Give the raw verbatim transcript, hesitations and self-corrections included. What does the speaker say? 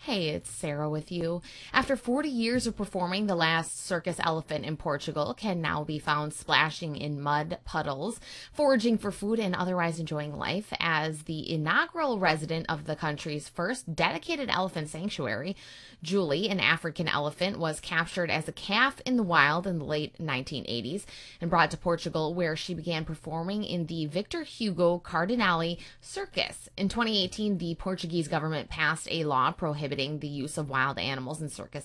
Hey, it's Sarah with you. After forty years of performing, the last circus elephant in Portugal can now be found splashing in mud puddles, foraging for food, and otherwise enjoying life. As the inaugural resident of the country's first dedicated elephant sanctuary, Julie, an African elephant, was captured as a calf in the wild in the late nineteen eighties and brought to Portugal, where she began performing in the Victor Hugo Cardinale Circus. In twenty eighteen, the Portuguese government passed a law prohibiting the use of wild animals in circus